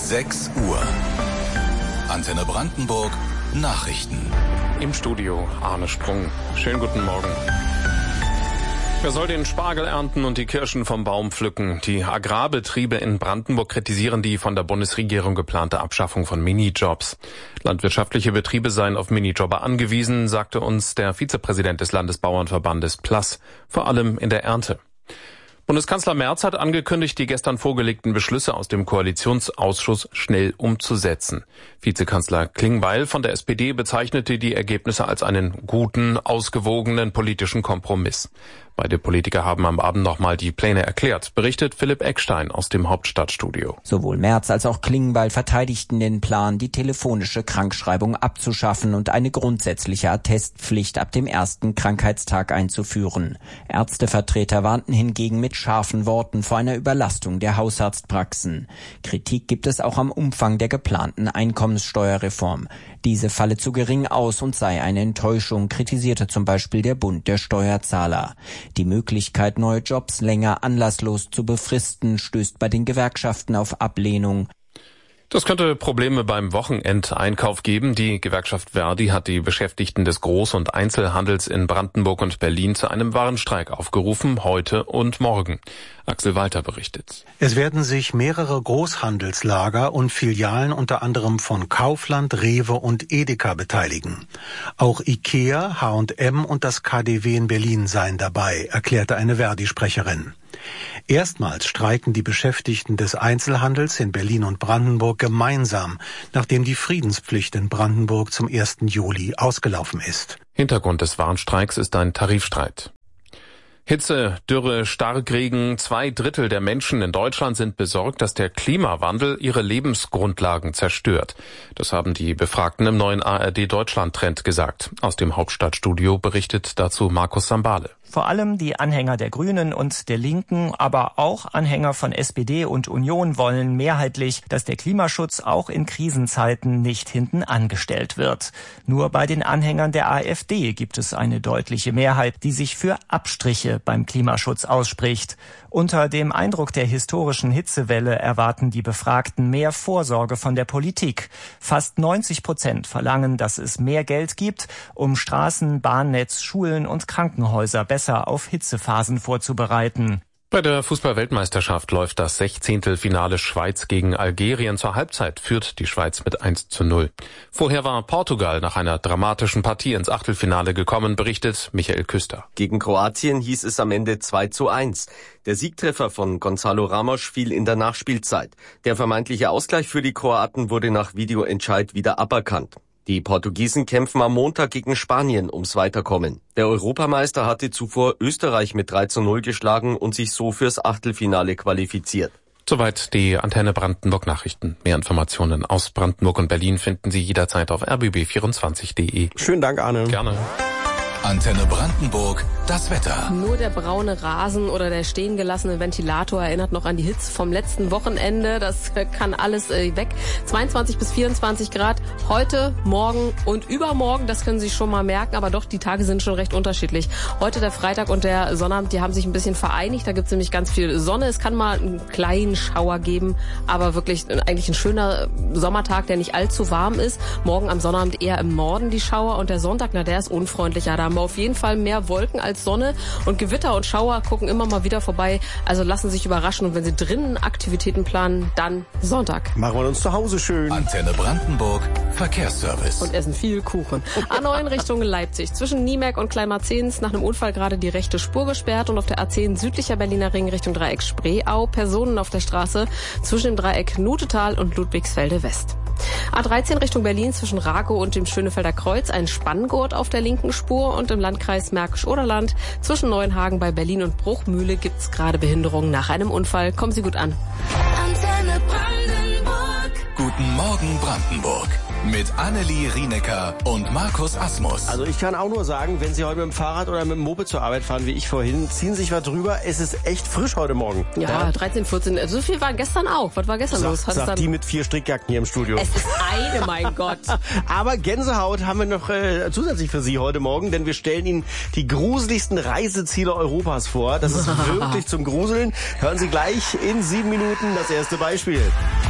6 Uhr. Antenne Brandenburg Nachrichten. Im Studio Arne Sprung. Schönen guten Morgen. Wer soll den Spargel ernten und die Kirschen vom Baum pflücken? Die Agrarbetriebe in Brandenburg kritisieren die von der Bundesregierung geplante Abschaffung von Minijobs. Landwirtschaftliche Betriebe seien auf Minijobber angewiesen, sagte uns der Vizepräsident des Landesbauernverbandes PLAS, vor allem in der Ernte. Bundeskanzler Merz hat angekündigt, die gestern vorgelegten Beschlüsse aus dem Koalitionsausschuss schnell umzusetzen. Vizekanzler Klingbeil von der SPD bezeichnete die Ergebnisse als einen guten, ausgewogenen politischen Kompromiss. Beide Politiker haben am Abend nochmal die Pläne erklärt, berichtet Philipp Eckstein aus dem Hauptstadtstudio. Sowohl Merz als auch Klingbeil verteidigten den Plan, die telefonische Krankschreibung abzuschaffen und eine grundsätzliche Attestpflicht ab dem ersten Krankheitstag einzuführen. Ärztevertreter warnten hingegen mit scharfen Worten vor einer Überlastung der Hausarztpraxen. Kritik gibt es auch am Umfang der geplanten Einkommenssteuerreform. Diese falle zu gering aus und sei eine Enttäuschung, kritisierte zum Beispiel der Bund der Steuerzahler. Die Möglichkeit, neue Jobs länger anlasslos zu befristen, stößt bei den Gewerkschaften auf Ablehnung. Das könnte Probleme beim Wochenendeinkauf geben. Die Gewerkschaft Verdi hat die Beschäftigten des Groß- und Einzelhandels in Brandenburg und Berlin zu einem Warnstreik aufgerufen, heute und morgen. Axel Walter berichtet. Es werden sich mehrere Großhandelslager und Filialen unter anderem von Kaufland, Rewe und Edeka beteiligen. Auch Ikea, H&M und das KaDeWe in Berlin seien dabei, erklärte eine Verdi-Sprecherin. Erstmals streiken die Beschäftigten des Einzelhandels in Berlin und Brandenburg gemeinsam, nachdem die Friedenspflicht in Brandenburg zum 1. Juli ausgelaufen ist. Hintergrund des Warnstreiks ist ein Tarifstreit. Hitze, Dürre, Starkregen. 2/3 der Menschen in Deutschland sind besorgt, dass der Klimawandel ihre Lebensgrundlagen zerstört. Das haben die Befragten im neuen ARD-Deutschland-Trend gesagt. Aus dem Hauptstadtstudio berichtet dazu Markus Sambale. Vor allem die Anhänger der Grünen und der Linken, aber auch Anhänger von SPD und Union wollen mehrheitlich, dass der Klimaschutz auch in Krisenzeiten nicht hinten angestellt wird. Nur bei den Anhängern der AfD gibt es eine deutliche Mehrheit, die sich für Abstriche beim Klimaschutz ausspricht. Unter dem Eindruck der historischen Hitzewelle erwarten die Befragten mehr Vorsorge von der Politik. Fast 90% verlangen, dass es mehr Geld gibt, um Straßen, Bahnnetz, Schulen und Krankenhäuser besser auf Hitzephasen vorzubereiten. Bei der Fußball-Weltmeisterschaft läuft das 16. Finale Schweiz gegen Algerien. Zur Halbzeit führt die Schweiz mit 1:0. Vorher war Portugal nach einer dramatischen Partie ins Achtelfinale gekommen, berichtet Michael Küster. Gegen Kroatien hieß es am Ende 2:1. Der Siegtreffer von Gonzalo Ramos fiel in der Nachspielzeit. Der vermeintliche Ausgleich für die Kroaten wurde nach Videoentscheid wieder aberkannt. Die Portugiesen kämpfen am Montag gegen Spanien ums Weiterkommen. Der Europameister hatte zuvor Österreich mit 3:0 geschlagen und sich so fürs Achtelfinale qualifiziert. Soweit die Antenne Brandenburg Nachrichten. Mehr Informationen aus Brandenburg und Berlin finden Sie jederzeit auf rbb24.de. Schönen Dank, Arne. Gerne. Antenne Brandenburg, das Wetter. Nur der braune Rasen oder der stehen gelassene Ventilator erinnert noch an die Hitze vom letzten Wochenende. Das kann alles weg. 22 bis 24 Grad heute, morgen und übermorgen. Das können Sie schon mal merken. Aber doch, die Tage sind schon recht unterschiedlich. Heute der Freitag und der Sonnabend, die haben sich ein bisschen vereinigt. Da gibt es nämlich ganz viel Sonne. Es kann mal einen kleinen Schauer geben. Aber wirklich eigentlich ein schöner Sommertag, der nicht allzu warm ist. Morgen am Sonnabend eher im Norden die Schauer. Und der Sonntag, der ist unfreundlicher. Da haben wir auf jeden Fall mehr Wolken als Sonne und Gewitter und Schauer gucken immer mal wieder vorbei. Also lassen Sie sich überraschen und wenn Sie drinnen Aktivitäten planen, dann Sonntag. Machen wir uns zu Hause schön. Antenne Brandenburg, Verkehrsservice. Und essen viel Kuchen. A9 Richtung Leipzig. Zwischen Niemerk und Kleinmarzens nach einem Unfall gerade die rechte Spur gesperrt und auf der A10 südlicher Berliner Ring Richtung Dreieck Spreeau. Personen auf der Straße zwischen dem Dreieck Nutetal und Ludwigsfelde West. A13 Richtung Berlin zwischen Ragow und dem Schönefelder Kreuz ein Spanngurt auf der linken Spur und im Landkreis Märkisch-Oderland zwischen Neuenhagen bei Berlin und Bruchmühle gibt's gerade Behinderungen nach einem Unfall. Kommen Sie gut an. Antenne Brandenburg. Guten Morgen Brandenburg. Mit Annelie Rienecker und Markus Asmus. Also ich kann auch nur sagen, wenn Sie heute mit dem Fahrrad oder mit dem Moped zur Arbeit fahren, wie ich vorhin, ziehen Sie sich was drüber. Es ist echt frisch heute Morgen. Ja, 13, 14. So viel war gestern auch. Was war gestern los? Sagt die mit 4 Strickjacken hier im Studio. Es ist eine, mein Gott. Aber Gänsehaut haben wir noch zusätzlich für Sie heute Morgen, denn wir stellen Ihnen die gruseligsten Reiseziele Europas vor. Das ist wirklich zum Gruseln. Hören Sie gleich in 7 Minuten das erste Beispiel.